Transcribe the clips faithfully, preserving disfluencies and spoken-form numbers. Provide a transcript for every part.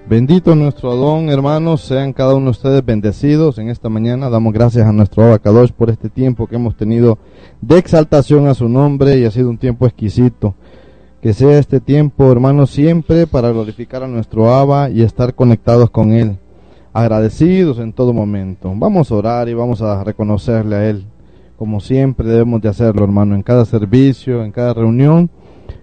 Bendito nuestro Adón, hermanos, sean cada uno de ustedes bendecidos en esta mañana. Damos gracias a nuestro Abacadosh por este tiempo que hemos tenido de exaltación a su nombre, y ha sido un tiempo exquisito. Que sea este tiempo, hermanos, siempre para glorificar a nuestro Abba y estar conectados con Él, agradecidos en todo momento. Vamos a orar y vamos a reconocerle a Él, como siempre debemos de hacerlo, hermano, en cada servicio, en cada reunión.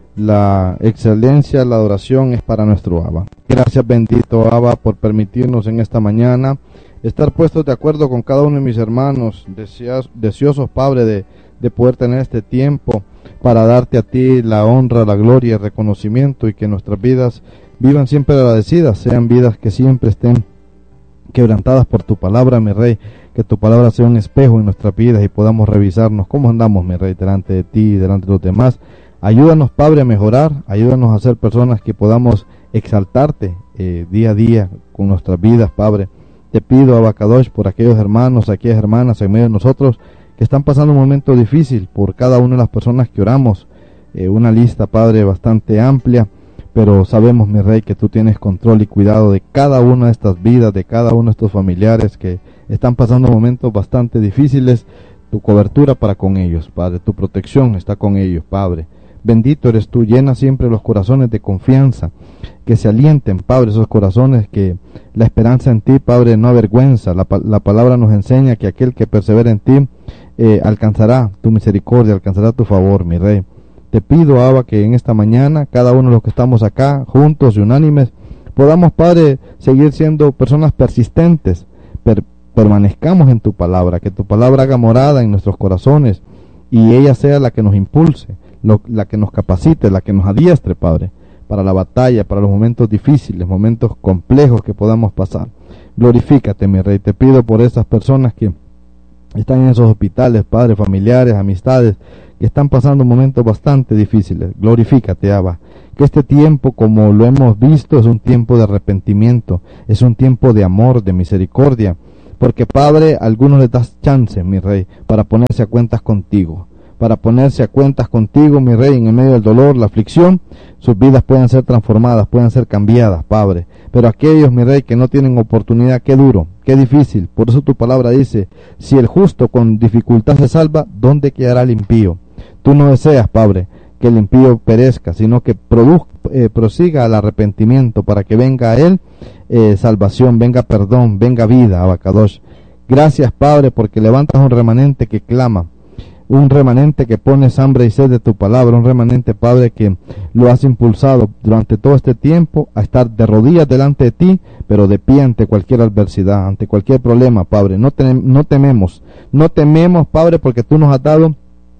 La excelencia, la adoración es para nuestro Abba. Gracias, bendito Abba, por permitirnos en esta mañana estar puestos de acuerdo con cada uno de mis hermanos, deseos, deseosos, Padre, de, de poder tener este tiempo para darte a ti la honra, la gloria y el reconocimiento, y que nuestras vidas vivan siempre agradecidas, sean vidas que siempre estén quebrantadas por tu palabra, mi Rey, que tu palabra sea un espejo en nuestras vidas y podamos revisarnos cómo andamos, mi Rey, delante de ti y delante de los demás. Ayúdanos, Padre, a mejorar, ayúdanos a ser personas que podamos exaltarte eh, día a día con nuestras vidas, Padre. Te pido, Abacadosh, por aquellos hermanos, aquellas hermanas en medio de nosotros que están pasando un momento difícil, por cada una de las personas que oramos, eh, una lista, Padre, bastante amplia, pero sabemos, mi Rey, que tú tienes control y cuidado de cada una de estas vidas, de cada uno de estos familiares que están pasando momentos bastante difíciles. Tu cobertura para con ellos, Padre, tu protección está con ellos, Padre. Bendito eres tú, llena siempre los corazones de confianza, que se alienten, Padre, esos corazones, que la esperanza en ti, Padre, no avergüenza. La, la palabra nos enseña que aquel que persevera en ti, eh, alcanzará tu misericordia, alcanzará tu favor, mi Rey. Te pido, Abba, que en esta mañana, cada uno de los que estamos acá, juntos y unánimes, podamos, Padre, seguir siendo personas persistentes, per, permanezcamos en tu palabra, que tu palabra haga morada en nuestros corazones, y ella sea la que nos impulse, Lo, la que nos capacite, la que nos adiestre, Padre, para la batalla, para los momentos difíciles, momentos complejos que podamos pasar. Glorifícate, mi Rey. Te pido por esas personas que están en esos hospitales, Padre, familiares, amistades, que están pasando momentos bastante difíciles. Glorifícate, Abba. Que este tiempo, como lo hemos visto, es un tiempo de arrepentimiento, es un tiempo de amor, de misericordia, porque, Padre, a algunos les das chance, mi Rey, para ponerse a cuentas contigo. para ponerse a cuentas contigo, mi Rey, en el medio del dolor, la aflicción, sus vidas puedan ser transformadas, puedan ser cambiadas, Padre. Pero aquellos, mi Rey, que no tienen oportunidad, qué duro, qué difícil. Por eso tu palabra dice, si el justo con dificultad se salva, ¿dónde quedará el impío? Tú no deseas, Padre, que el impío perezca, sino que produzca, eh, prosiga al arrepentimiento, para que venga a él eh, salvación, venga perdón, venga vida, Abacadosh. Gracias, Padre, porque levantas un remanente que clama, un remanente que pones hambre y sed de tu palabra, un remanente, Padre, que lo has impulsado durante todo este tiempo a estar de rodillas delante de ti, pero de pie ante cualquier adversidad, ante cualquier problema, Padre. No, te, no tememos, no tememos, Padre, porque tú nos has dado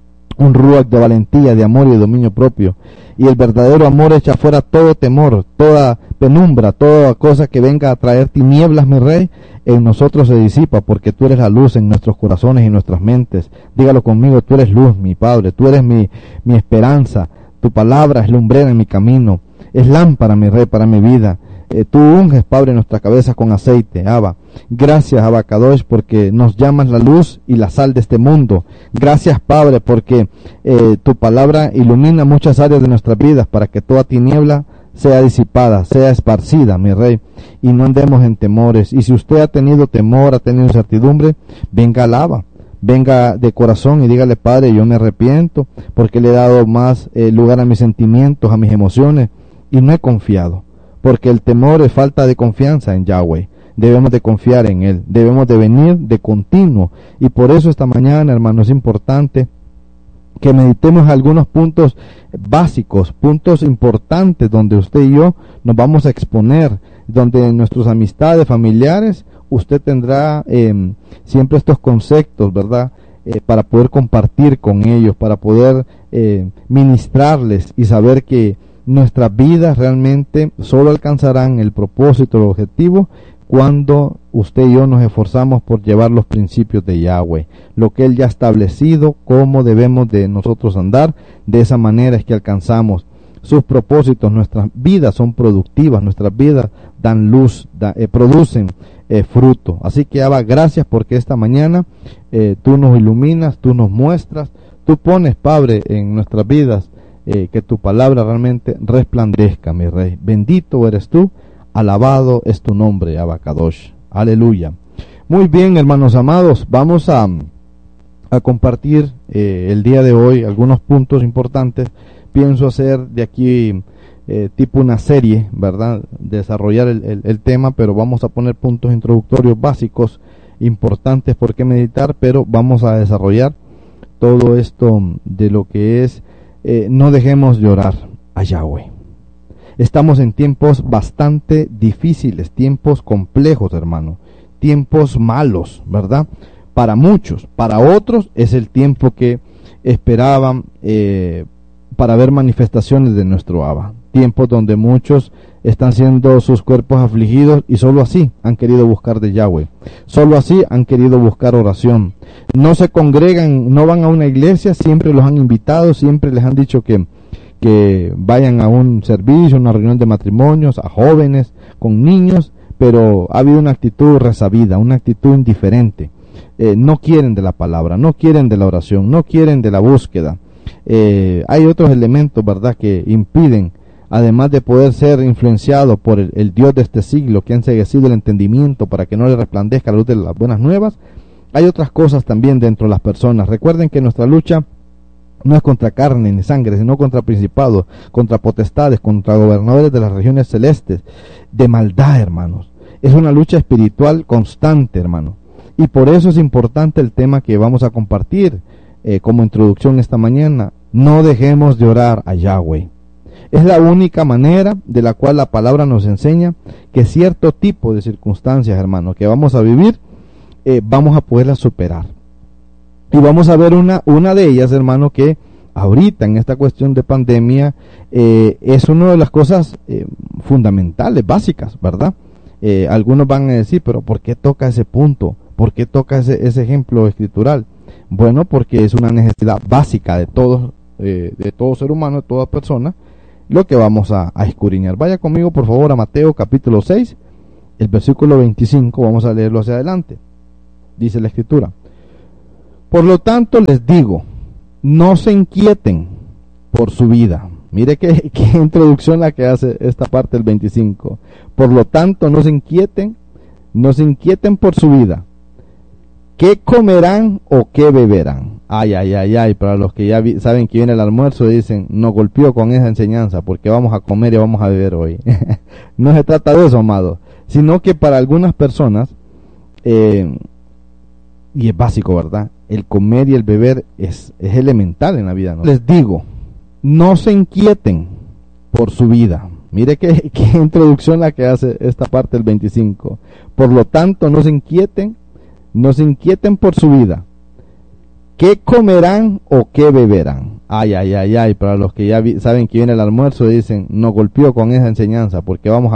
un ruach de valentía, de amor y de dominio propio, y el verdadero amor echa fuera todo temor, toda penumbra, toda cosa que venga a traer tinieblas, mi Rey, en nosotros se disipa, porque tú eres la luz en nuestros corazones y nuestras mentes. Dígalo conmigo, tú eres luz, mi Padre, tú eres mi, mi esperanza, tu palabra es lumbrera en mi camino, es lámpara, mi Rey, para mi vida. Eh, tú unges, Padre, nuestra cabeza con aceite, Abba. Gracias, Abacadosh, porque nos llamas la luz y la sal de este mundo. Gracias, Padre, porque eh, tu palabra ilumina muchas áreas de nuestras vidas, para que toda tiniebla sea disipada, sea esparcida, mi Rey, y no andemos en temores. Y si usted ha tenido temor, ha tenido incertidumbre, venga al Abba, venga de corazón y dígale, Padre, yo me arrepiento, porque le he dado más eh, lugar a mis sentimientos, a mis emociones, y no he confiado. Porque el temor es falta de confianza en Yahweh. Debemos de confiar en Él, debemos de venir de continuo. Y por eso esta mañana, hermano, es importante que meditemos algunos puntos básicos, puntos importantes, donde usted y yo nos vamos a exponer, donde en nuestras amistades familiares usted tendrá eh, siempre estos conceptos, ¿verdad? Eh, para poder compartir con ellos, para poder eh, ministrarles y saber que nuestras vidas realmente solo alcanzarán el propósito, el objetivo, cuando usted y yo nos esforzamos por llevar los principios de Yahweh, lo que Él ya ha establecido, cómo debemos de nosotros andar. De esa manera es que alcanzamos sus propósitos. Nuestras vidas son productivas, nuestras vidas dan luz, da, eh, producen eh, fruto. Así que, Abba, gracias porque esta mañana eh, tú nos iluminas, tú nos muestras, tú pones, Padre, en nuestras vidas, Eh, que tu palabra realmente resplandezca, mi Rey. Bendito eres tú, Alabado es tu nombre, Abacadosh. Aleluya. Muy bien, hermanos amados, vamos a, a compartir eh, el día de hoy algunos puntos importantes. Pienso hacer de aquí eh, tipo una serie, ¿verdad? Desarrollar el, el, el tema, pero vamos a poner puntos introductorios básicos, importantes por qué meditar, pero vamos a desarrollar todo esto de lo que es, eh, no dejemos de orar a Yahweh. Estamos en tiempos bastante difíciles, tiempos complejos, hermano, tiempos malos, ¿verdad? Para muchos, para otros es el tiempo que esperaban eh, para ver manifestaciones de nuestro Abba. Tiempos donde muchos están siendo sus cuerpos afligidos y solo así han querido buscar de Yahweh. Solo así han querido buscar oración. No se congregan, no van a una iglesia, siempre los han invitado, siempre les han dicho que que vayan a un servicio, una reunión de matrimonios, a jóvenes, con niños, pero ha habido una actitud resabida, una actitud indiferente. Eh, no quieren de la palabra, no quieren de la oración, no quieren de la búsqueda. Eh, hay otros elementos, ¿verdad?, que impiden, además de poder ser influenciados por el, el Dios de este siglo, que ha enceguecido el entendimiento para que no le resplandezca la luz de las buenas nuevas. Hay otras cosas también dentro de las personas. Recuerden que nuestra lucha no es contra carne ni sangre, sino contra principados, contra potestades, contra gobernadores de las regiones celestes, de maldad, hermanos. Es una lucha espiritual constante, hermano. Y por eso es importante el tema que vamos a compartir eh, como introducción esta mañana. No dejemos de orar a Yahweh. Es la única manera de la cual la palabra nos enseña que cierto tipo de circunstancias, hermano, que vamos a vivir, eh, vamos a poderlas superar. Y vamos a ver una, una de ellas, hermano, que ahorita en esta cuestión de pandemia eh, es una de las cosas eh, fundamentales, básicas, ¿verdad? Eh, algunos van a decir, pero ¿por qué toca ese punto? ¿Por qué toca ese, ese ejemplo escritural? Bueno, porque es una necesidad básica de todos, eh, de todo ser humano, de toda persona, lo que vamos a, a escudriñar. Vaya conmigo, por favor, a Mateo capítulo seis, el versículo veinticinco, vamos a leerlo hacia adelante. Dice la escritura: por lo tanto les digo, no se inquieten por su vida. Mire qué, qué introducción la que hace esta parte del veinticinco. Por lo tanto, no se inquieten, no se inquieten por su vida. ¿Qué comerán o qué beberán? Ay, ay, ay, ay, para los que ya vi, saben que viene el almuerzo, dicen, nos golpeó con esa enseñanza porque vamos a comer y vamos a beber hoy. No se trata de eso, amado, sino que para algunas personas, eh, y es básico, ¿verdad?, el comer y el beber es, es elemental en la vida, ¿no? Les digo, no se inquieten por su vida. Mire qué, qué introducción la que hace esta parte del veinticinco. Por lo tanto, no se inquieten, no se inquieten por su vida. ¿Qué comerán o qué beberán? Ay, ay, ay, ay, para los que ya vi, saben que viene el almuerzo, dicen, nos golpeó con esa enseñanza porque vamos a